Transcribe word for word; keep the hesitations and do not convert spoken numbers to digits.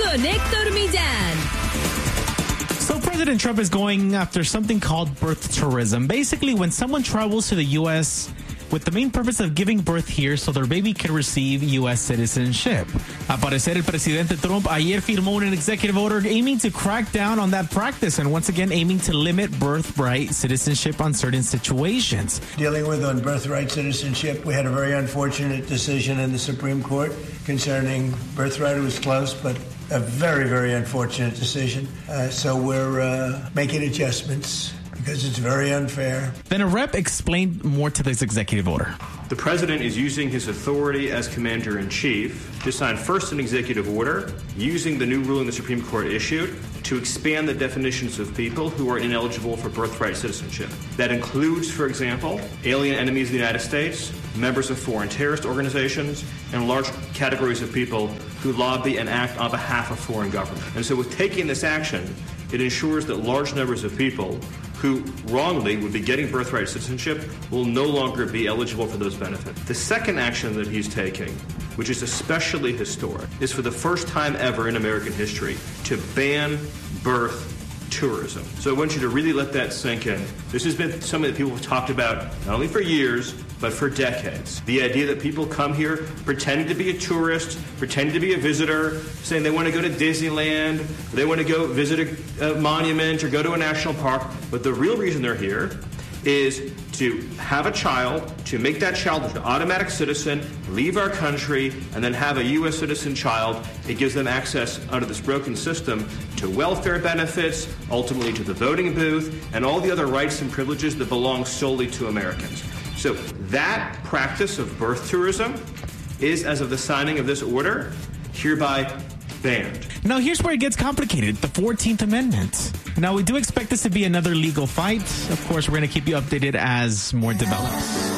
con Héctor Millán. So President Trump is going after something called birth tourism. Basically, when someone travels to the U S with the main purpose of giving birth here so their baby can receive U S citizenship. Al parecer, el presidente Trump ayer firmó an executive order aiming to crack down on that practice and once again aiming to limit birthright citizenship on certain situations. Dealing with on birthright citizenship, we had a very unfortunate decision in the Supreme Court concerning birthright. It was close, but a very, very unfortunate decision. Uh, so we're uh, making adjustments because it's very unfair. Then a rep explained more to this executive order. The president is using his authority as commander-in-chief to sign first an executive order using the new ruling the Supreme Court issued to expand the definitions of people who are ineligible for birthright citizenship. That includes, for example, alien enemies of the United States, members of foreign terrorist organizations, and large categories of people who lobby and act on behalf of foreign government. And so with taking this action, it ensures that large numbers of people who wrongly would be getting birthright citizenship will no longer be eligible for those benefits. The second action that he's taking, which is especially historic, is for the first time ever in American history to ban birth tourism. So I want you to really let that sink in. This has been something that people have talked about not only for years, but for decades. The idea that people come here pretending to be a tourist, pretending to be a visitor, saying they want to go to Disneyland, they want to go visit a, a monument or go to a national park, but the real reason they're here is to have a child, to make that child an automatic citizen, leave our country, and then have a U S citizen child. It gives them access under this broken system to welfare benefits, ultimately to the voting booth, and all the other rights and privileges that belong solely to Americans. So that practice of birth tourism is, as of the signing of this order, hereby banned. Now, here's where it gets complicated, the fourteenth Amendment. Now, we do expect this to be another legal fight. Of course, we're going to keep you updated as more develops.